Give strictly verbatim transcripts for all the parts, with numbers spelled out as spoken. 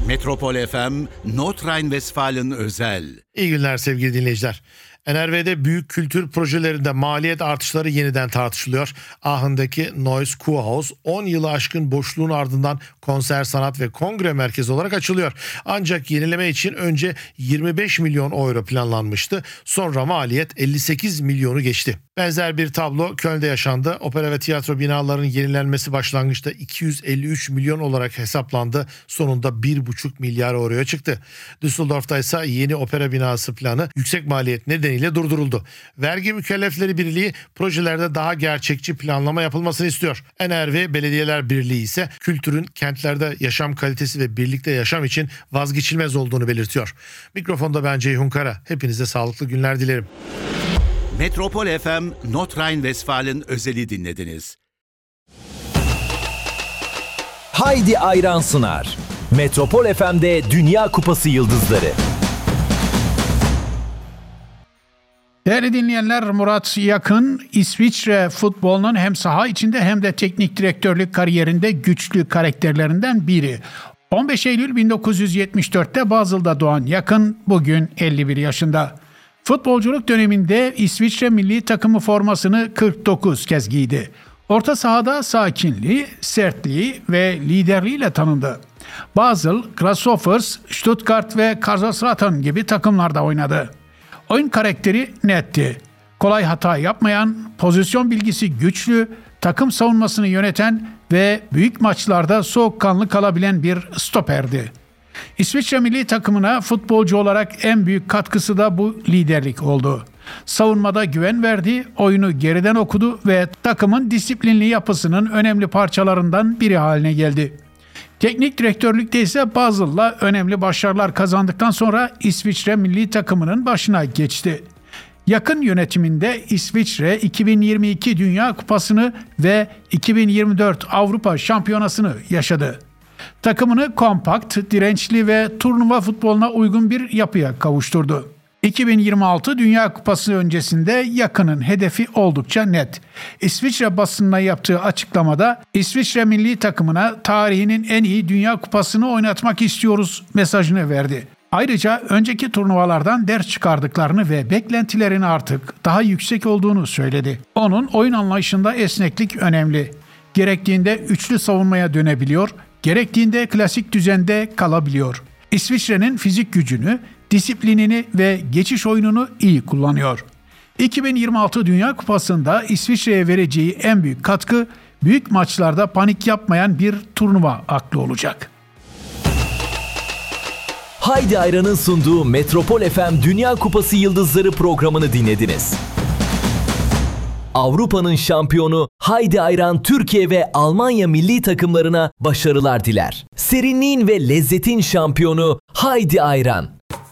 Metropol F M, Nordrhein-Westfalen özel. İyi günler sevgili dinleyiciler. N R V'de büyük kültür projelerinde maliyet artışları yeniden tartışılıyor. Aachen'daki Neues Kurhaus on yılı aşkın boşluğun ardından konser, sanat ve kongre merkezi olarak açılıyor. Ancak yenileme için önce yirmi beş milyon euro planlanmıştı. Sonra maliyet elli sekiz milyonu geçti. Benzer bir tablo Köln'de yaşandı. Opera ve tiyatro binalarının yenilenmesi başlangıçta iki yüz elli üç milyon olarak hesaplandı. Sonunda bir buçuk milyar euroya çıktı. Düsseldorf'ta ise yeni opera binası planı yüksek maliyet nedeniyle durduruldu. Vergi Mükellefleri Birliği projelerde daha gerçekçi planlama yapılmasını istiyor. N R V Belediyeler Birliği ise kültürün kentlerde yaşam kalitesi ve birlikte yaşam için vazgeçilmez olduğunu belirtiyor. Mikrofonda ben Ceyhun Kara. Hepinize sağlıklı günler dilerim. Metropol F M, Nordrhein-Westfalen özeli dinlediniz. Haydi Ayran sunar. Metropol F M'de Dünya Kupası Yıldızları. Değerli dinleyenler, Murat Yakın, İsviçre futbolunun hem saha içinde hem de teknik direktörlük kariyerinde güçlü karakterlerinden biri. on beş Eylül bin dokuz yüz yetmiş dörtte Basel'da doğan Yakın bugün elli bir yaşında. Futbolculuk döneminde İsviçre milli takımı formasını kırk dokuz kez giydi. Orta sahada sakinliği, sertliği ve liderliğiyle tanındı. Basel, Grasshoppers, Stuttgart ve Kaiserslautern gibi takımlarda oynadı. Oyun karakteri netti. Kolay hata yapmayan, pozisyon bilgisi güçlü, takım savunmasını yöneten ve büyük maçlarda soğukkanlı kalabilen bir stoperdi. İsviçre milli takımına futbolcu olarak en büyük katkısı da bu liderlik oldu. Savunmada güven verdi, oyunu geriden okudu ve takımın disiplinli yapısının önemli parçalarından biri haline geldi. Teknik direktörlükte ise Basel'la önemli başarılar kazandıktan sonra İsviçre milli takımının başına geçti. Yakın yönetiminde İsviçre iki bin yirmi iki Dünya Kupası'nı ve iki bin yirmi dört Avrupa Şampiyonası'nı yaşadı. Takımını kompakt, dirençli ve turnuva futboluna uygun bir yapıya kavuşturdu. iki bin yirmi altı Dünya Kupası öncesinde Yakın'ın hedefi oldukça net. İsviçre basınına yaptığı açıklamada İsviçre milli takımına tarihinin en iyi Dünya Kupası'nı oynatmak istiyoruz mesajını verdi. Ayrıca önceki turnuvalardan ders çıkardıklarını ve beklentilerin artık daha yüksek olduğunu söyledi. Onun oyun anlayışında esneklik önemli. Gerektiğinde üçlü savunmaya dönebiliyor, gerektiğinde klasik düzende kalabiliyor. İsviçre'nin fizik gücünü, disiplinini ve geçiş oyununu iyi kullanıyor. iki bin yirmi altı Dünya Kupası'nda İsviçre'ye vereceği en büyük katkı, büyük maçlarda panik yapmayan bir turnuva aklı olacak. Haydi Ayran'ın sunduğu Metropol F M Dünya Kupası Yıldızları programını dinlediniz. Avrupa'nın şampiyonu Haydi Ayran Türkiye ve Almanya milli takımlarına başarılar diler. Serinliğin ve lezzetin şampiyonu Haydi Ayran.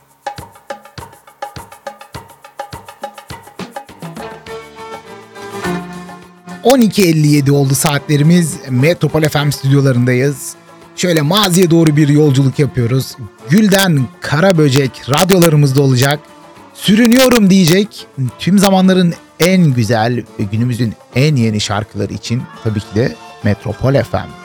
on iki elli yedi oldu saatlerimiz. Metropol F M stüdyolarındayız. Şöyle maziye doğru bir yolculuk yapıyoruz. Gülden Karaböcek radyolarımızda olacak. Sürünüyorum diyecek. Tüm zamanların en güzel ve günümüzün en yeni şarkıları için tabii ki de Metropol F M.